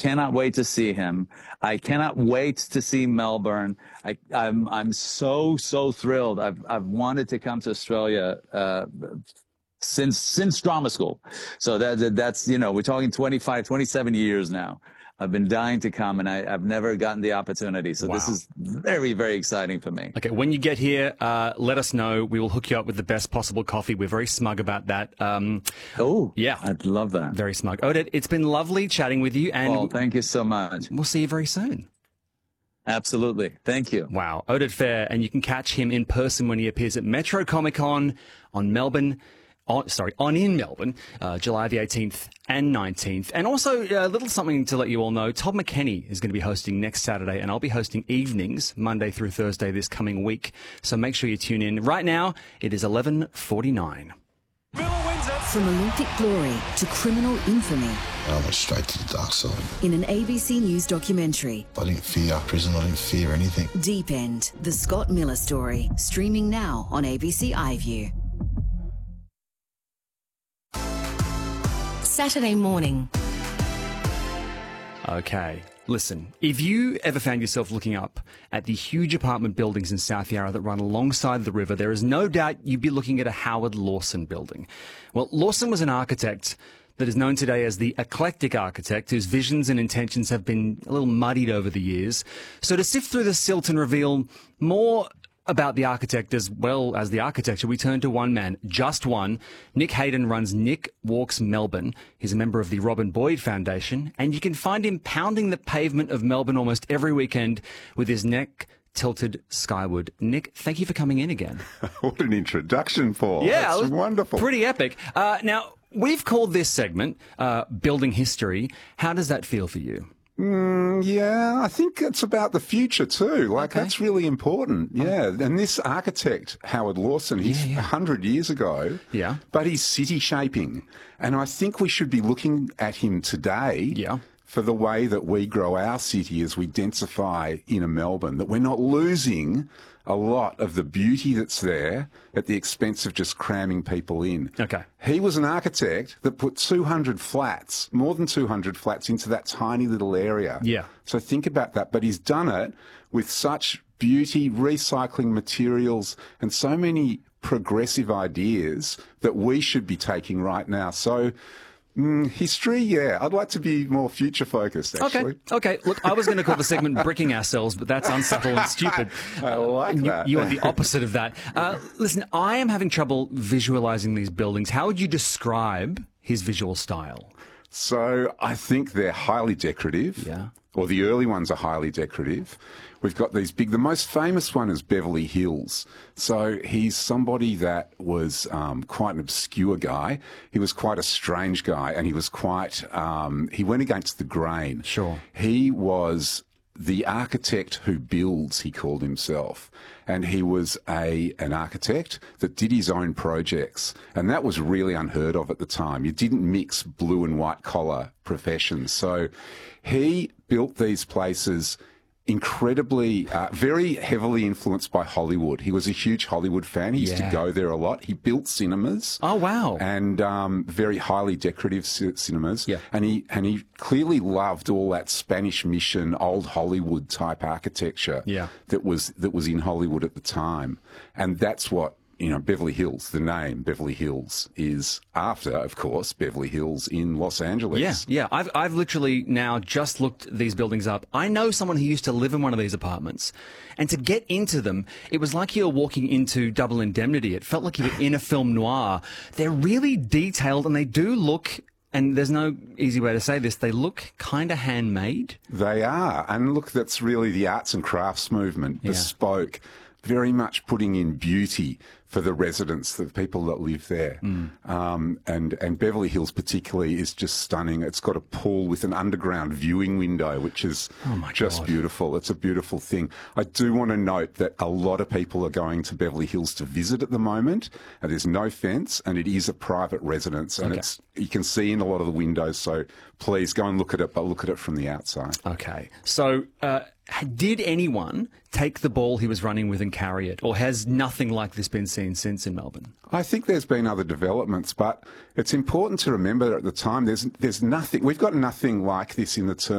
cannot wait to see him. I cannot wait to see Melbourne. I'm so thrilled. I've wanted to come to Australia since drama school. So that's we're talking 25, 27 years now. I've been dying to come, and I've never gotten the opportunity. So This is very, very exciting for me. Okay, when you get here, let us know. We will hook you up with the best possible coffee. We're very smug about that. Yeah, I'd love that. Very smug. Oded, it's been lovely chatting with you. And thank you so much. We'll see you very soon. Absolutely. Thank you. Wow. Oded Fehr, and you can catch him in person when he appears at Metro Comic Con in Melbourne, July the 18th and 19th. And also a little something to let you all know, Todd McKenney is going to be hosting next Saturday, and I'll be hosting evenings, Monday through Thursday this coming week. So make sure you tune in. Right now, it is 11:49. From Olympic glory to criminal infamy. I went straight to the dark side. In an ABC News documentary. I didn't fear prison, I didn't fear anything. Deep End, the Scott Miller story, streaming now on ABC iView. Saturday morning. Okay, listen, if you ever found yourself looking up at the huge apartment buildings in South Yarra that run alongside the river, there is no doubt you'd be looking at a Howard Lawson building. Well, Lawson was an architect that is known today as the eclectic architect, whose visions and intentions have been a little muddied over the years. So to sift through the silt and reveal more about the architect as well as the architecture, we turn to one man, just one. Nick Hayden runs Nick Walks Melbourne. He's a member of the Robin Boyd Foundation, and you can find him pounding the pavement of Melbourne almost every weekend with his neck tilted skyward. Nick, thank you for coming in again. What an introduction, Paul. Yeah, that's wonderful. Pretty epic. Now, we've called this segment Building History. How does that feel for you? Yeah, I think it's about the future too. That's really important. Yeah. And this architect, Howard Lawson, he's 100 years ago. Yeah. But he's city shaping. And I think we should be looking at him today. Yeah. For the way that we grow our city as we densify inner Melbourne, that we're not losing a lot of the beauty that's there at the expense of just cramming people in. Okay. He was an architect that put 200 flats, more than 200 flats, into that tiny little area. Yeah. So think about that. But he's done it with such beauty, recycling materials, and so many progressive ideas that we should be taking right now. So history, yeah. I'd like to be more future-focused, actually. Okay. Look, I was going to call the segment Bricking Ourselves, but that's unsubtle and stupid. I like that. You are the opposite of that. Listen, I am having trouble visualizing these buildings. How would you describe his visual style? So I think they're highly decorative. Yeah. Or the early ones are highly decorative. We've got these big, the most famous one is Beverly Hills. So he's somebody that was quite an obscure guy. He was quite a strange guy, and he was quite, he went against the grain. Sure. He was the architect who builds, he called himself. And he was an architect that did his own projects. And that was really unheard of at the time. You didn't mix blue and white collar professions. So he built these places incredibly, very heavily influenced by Hollywood. He was a huge Hollywood fan. He used to go there a lot. He built cinemas. Oh, wow. And very highly decorative cinemas. Yeah. And he clearly loved all that Spanish Mission, old Hollywood type architecture that was in Hollywood at the time. And that's what, Beverly Hills, the name Beverly Hills is after, of course, Beverly Hills in Los Angeles. Yeah. I've literally now just looked these buildings up. I know someone who used to live in one of these apartments, and to get into them, it was like you were walking into Double Indemnity. It felt like you were in a film noir. They're really detailed, and they do look, and there's no easy way to say this, they look kind of handmade. They are. And look, that's really the arts and crafts movement, bespoke, very much putting in beauty for the residents, the people that live there. And Beverly Hills particularly is just stunning. It's got a pool with an underground viewing window, which is just beautiful. It's a beautiful thing. I do want to note that a lot of people are going to Beverly Hills to visit at the moment, and there's no fence, and it is a private residence, and you can see in a lot of the windows, so please go and look at it, but look at it from the outside. Okay. So, did anyone take the ball he was running with and carry it, or has nothing like this been seen since in Melbourne? I think there's been other developments, but it's important to remember that at the time there's nothing. We've got nothing like this in the term